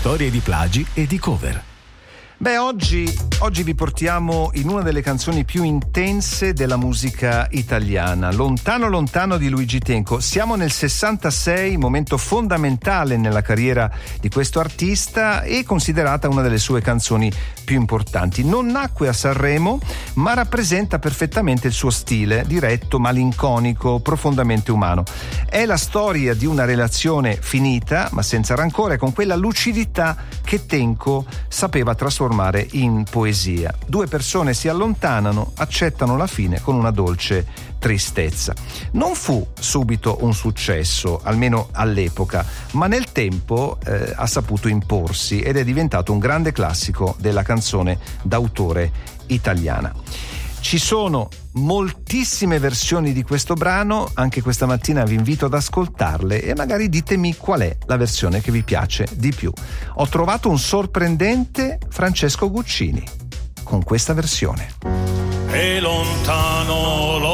storie di plagi e di cover. Beh, oggi vi portiamo in una delle canzoni più intense della musica italiana, Lontano lontano di Luigi Tenco. Siamo nel 66, momento fondamentale nella carriera di questo artista e considerata una delle sue canzoni più importanti. Non nacque a Sanremo, ma rappresenta perfettamente il suo stile, diretto, malinconico, profondamente umano. È la storia di una relazione finita, ma senza rancore, con quella lucidità che Tenco sapeva trasformare in poesia. Due persone si allontanano, accettano la fine con una dolce tristezza. Non fu subito un successo, almeno all'epoca, ma nel tempo ha saputo imporsi ed è diventato un grande classico della canzone d'autore italiana. Ci sono moltissime versioni di questo brano, anche questa mattina vi invito ad ascoltarle e magari ditemi qual è la versione che vi piace di più. Ho trovato un sorprendente Francesco Guccini con questa versione. E lontano